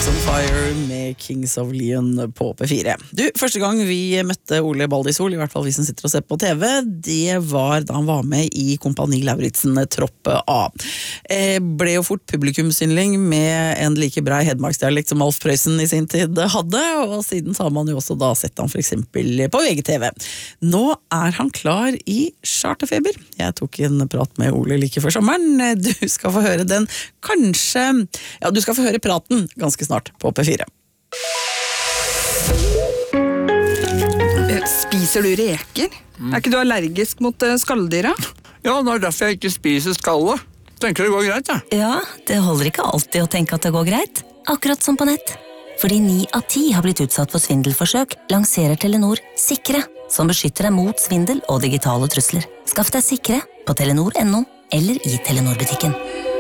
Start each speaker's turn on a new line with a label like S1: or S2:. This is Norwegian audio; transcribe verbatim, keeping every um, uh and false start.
S1: Earth on Fire med Kings of Leon på P fire. Du, første gang vi møtte Ole Baldisol, i hvert fall vi som sitter og ser på T V, det var da han var med i Kompani Lauritzen Tropp A. Eh, ble jo fort publikumsyndling med en like brei hedmarksdialekt som Alf Prøysen i sin tid hadde, og siden så har man jo også da sett han for eksempel på V G T V. Nå er han klar i Charterfeber. Jeg tok en prat med Ole like før sommeren. Du skal få høre den, kanskje, ja, du skal få høre praten ganske snart på P fire.
S2: Spiser du reker? Mm. Er ikke du allergisk mot skalldyra?
S3: Ja, det er derfor jeg ikke spiser skallet. Tenker det går greit, ja.
S4: Ja, det holder ikke alltid å tenke at det går greit. Akkurat som på nett. Fordi ni av ti har blitt utsatt for svindelforsøk, lanserer Telenor Sikre, som beskytter deg mot svindel og digitale trusler. Skaff deg Sikre på telenor punktum no eller i Telenor-butikken.